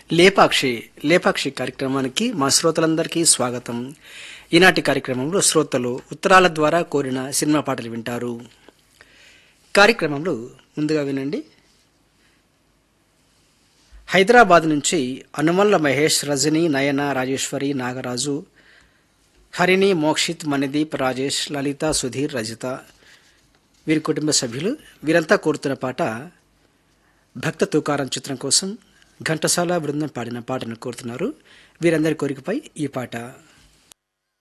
లేపాక్షి లేపాక్షి కార్యక్రమానికి మా శ్రోతలందరికీ స్వాగతం. ఈనాటి కార్యక్రమంలో శ్రోతలు ఉత్తరాల ద్వారా కోరిన సినిమా పాటలు వింటారు. కార్యక్రమంలో ముందుగా వినండి. హైదరాబాద్ నుంచి అనుమల్ల మహేష్, రజని, నయన, రాజేశ్వరి, నాగరాజు, హరిణి, మోక్షిత్, మణిదీప్, రాజేష్, లలిత, సుధీర్, రజిత వీరి కుటుంబ సభ్యులు వీరంతా కోరుతున్న పాట భక్త తుకారం చిత్రం కోసం ఘంటసాల బృందం పాడిన పాటను కోరుతున్నారు. వీరందరి కోరికపై ఈ పాట.